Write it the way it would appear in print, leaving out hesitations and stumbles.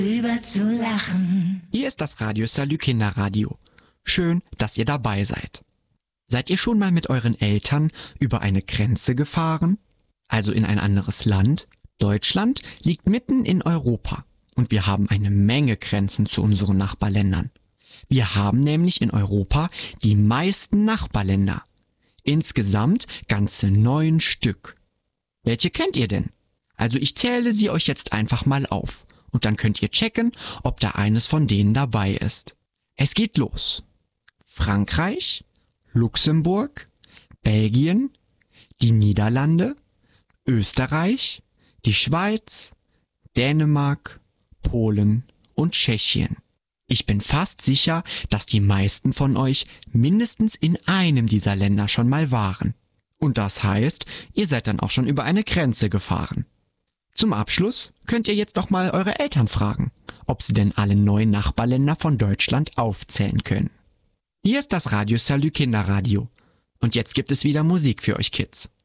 Über zu lachen. Hier ist das Radio Salü Kinderradio. Schön, dass ihr dabei seid. Seid ihr schon mal mit euren Eltern über eine Grenze gefahren? Also in ein anderes Land? Deutschland liegt mitten in Europa und wir haben eine Menge Grenzen zu unseren Nachbarländern. Wir haben nämlich in Europa die meisten Nachbarländer. Insgesamt ganze 9 Stück. Welche kennt ihr denn? Also ich zähle sie euch jetzt einfach mal auf und dann könnt ihr checken, ob da eines von denen dabei ist. Es geht los. Frankreich, Luxemburg, Belgien, die Niederlande, Österreich, die Schweiz, Dänemark, Polen und Tschechien. Ich bin fast sicher, dass die meisten von euch mindestens in einem dieser Länder schon mal waren. Und das heißt, ihr seid dann auch schon über eine Grenze gefahren. Zum Abschluss könnt ihr jetzt noch mal eure Eltern fragen, ob sie denn alle 9 Nachbarländer von Deutschland aufzählen können. Hier ist das Radio Salü Kinderradio. Und jetzt gibt es wieder Musik für euch Kids.